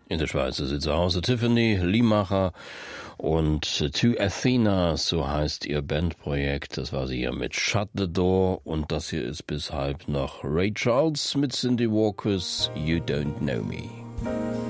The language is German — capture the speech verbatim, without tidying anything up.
In der Schweiz ist sie zu Hause, Tiffany Liemacher und To Athena, so heißt ihr Bandprojekt. Das war sie hier mit Shut the Door und das hier ist bis halb noch Ray Charles mit Cindy Walkers You Don't Know Me.